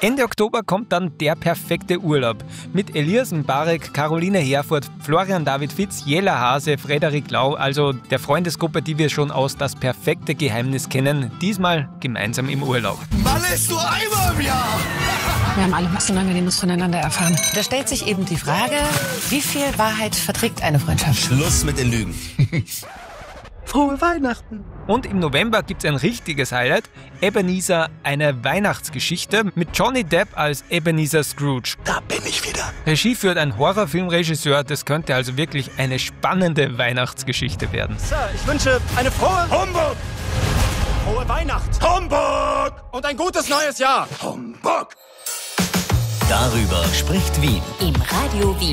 Ende Oktober kommt dann der perfekte Urlaub. Mit Elias Mbarek, Caroline Herfurth, Florian David Fitz, Jella Hase, Frederik Lau, also der Freundesgruppe, die wir schon aus Das perfekte Geheimnis kennen, diesmal gemeinsam im Urlaub. Wann lässt du einmal im Jahr? Wir haben alle was Unangenehmes voneinander erfahren. Da stellt sich eben die Frage, wie viel Wahrheit verträgt eine Freundschaft? Schluss mit den Lügen. Frohe Weihnachten! Und im November gibt's ein richtiges Highlight. Ebenezer, eine Weihnachtsgeschichte mit Johnny Depp als Ebenezer Scrooge. Da bin ich wieder. Regie führt ein Horrorfilmregisseur. Das könnte also wirklich eine spannende Weihnachtsgeschichte werden. Sir, ich wünsche eine frohe Humbug! frohe Weihnacht Humbug! und ein gutes neues Jahr. Humbug! Darüber spricht Wien. Im Radio Wien.